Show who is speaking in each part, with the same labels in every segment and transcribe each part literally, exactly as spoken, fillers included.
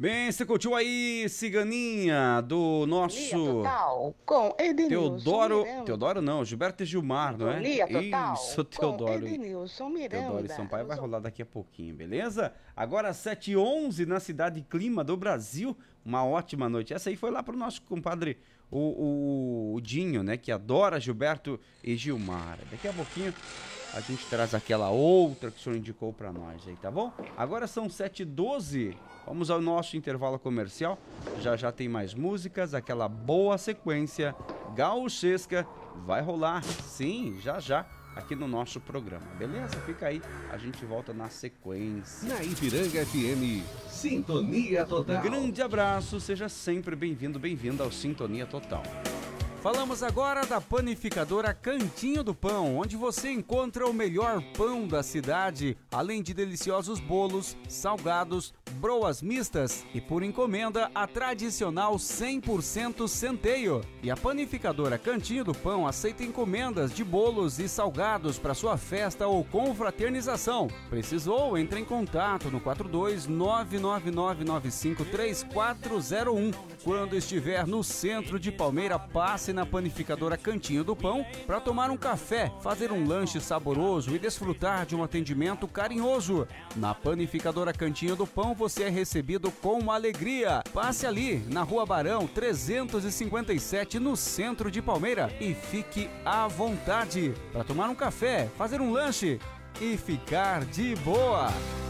Speaker 1: Bem, você curtiu aí, Ciganinha, do nosso
Speaker 2: Total, com Edenilson
Speaker 1: Teodoro,
Speaker 2: Miranda.
Speaker 1: Teodoro não, Gilberto e Gilmar, não é?
Speaker 2: Sintonia Total,
Speaker 1: Isso,
Speaker 2: com
Speaker 1: Teodoro. e-
Speaker 2: Edenilson
Speaker 1: Teodoro e
Speaker 2: Miranda.
Speaker 1: Sampaio vai
Speaker 2: Nos
Speaker 1: rolar daqui a pouquinho, beleza? Agora sete e onze na cidade Clima do Brasil, uma ótima noite. Essa aí foi lá pro nosso compadre, o, o, o Dinho, né, que adora Gilberto e Gilmar. Daqui a pouquinho a gente traz aquela outra que o senhor indicou pra nós aí, tá bom? Agora são sete e doze, vamos ao nosso intervalo comercial. Já já tem mais músicas, aquela boa sequência gauchesca vai rolar, sim, já já, aqui no nosso programa, beleza? Fica aí, a gente volta na sequência.
Speaker 3: Na Ipiranga F M, Sintonia Total.
Speaker 1: Grande abraço, seja sempre bem-vindo, bem-vinda ao Sintonia Total. Falamos agora da panificadora Cantinho do Pão, onde você encontra o melhor pão da cidade, além de deliciosos bolos, salgados, broas mistas e, por encomenda, a tradicional cem por cento centeio. E a panificadora Cantinho do Pão aceita encomendas de bolos e salgados para sua festa ou confraternização. Precisou? Entre em contato no quatro dois nove nove nove nove cinco três quatro zero um. Quando estiver no centro de Palmeira, passe na panificadora Cantinho do Pão para tomar um café, fazer um lanche saboroso e desfrutar de um atendimento carinhoso. Na panificadora Cantinho do Pão você é recebido com uma alegria. Passe ali na Rua Barão trezentos e cinquenta e sete, no centro de Palmeira, e fique à vontade para tomar um café, fazer um lanche e ficar de boa.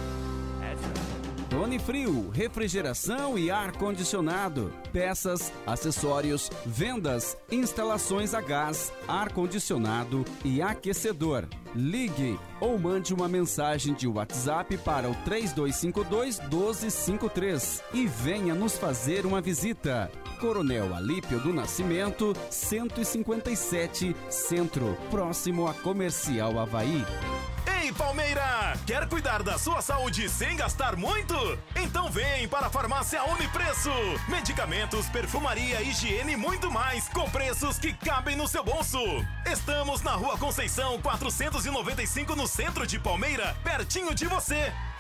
Speaker 1: Tone Frio, refrigeração e ar-condicionado, peças, acessórios, vendas, instalações a gás, ar-condicionado e aquecedor. Ligue ou mande uma mensagem de WhatsApp para o três dois cinco dois, um dois cinco três e venha nos fazer uma visita. Coronel Alípio do Nascimento, cento e cinquenta e sete, Centro, próximo a Comercial Avaí.
Speaker 4: Ei, Palmeira! Quer cuidar da sua saúde sem gastar muito? Então vem para a Farmácia Unipreço. Medicamentos, perfumaria, higiene e muito mais, com preços que cabem no seu bolso. Estamos na Rua Conceição quatrocentos e noventa e cinco, no centro de Palmeira, pertinho de você.